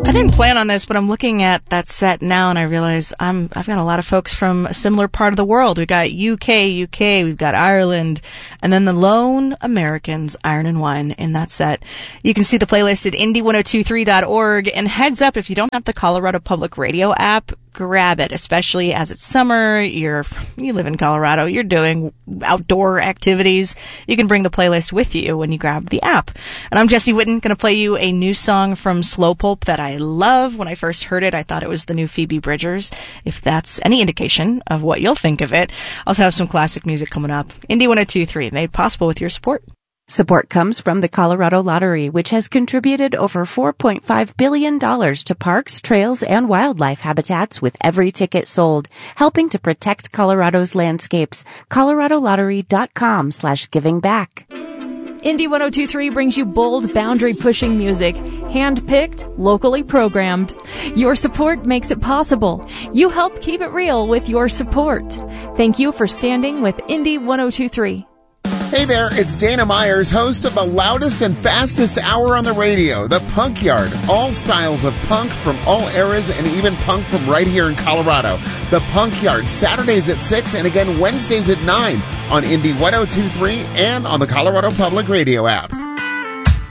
I didn't plan on this, but I'm looking at that set now, and I realize I've got a lot of folks from a similar part of the world. We've got UK, we've got Ireland, and then the lone Americans, Iron and Wine, in that set. You can see the playlist at indie1023.org, and heads up, if you don't have the Colorado Public Radio app, grab it, especially as it's summer, you live in Colorado, you're doing outdoor activities. You can bring the playlist with you when you grab the app. And I'm Jesse Witten, going to play you a new song from Slowpulp that I love. When I first heard it, I thought it was the new Phoebe Bridgers. If that's any indication of what you'll think of it, I also have some classic music coming up. Indie 1023, made possible with your support. Support comes from the Colorado Lottery, which has contributed over $4.5 billion to parks, trails, and wildlife habitats with every ticket sold, helping to protect Colorado's landscapes. ColoradoLottery.com/givingback. Indie 1023 brings you bold, boundary-pushing music, hand-picked, locally programmed. Your support makes it possible. You help keep it real with your support. Thank you for standing with Indie 1023. Hey there, it's Dana Myers, host of the loudest and fastest hour on the radio, The Punk Yard. All styles of punk from all eras and even punk from right here in Colorado. The Punk Yard, Saturdays at 6 and again Wednesdays at 9 on Indie 1023 and on the Colorado Public Radio app.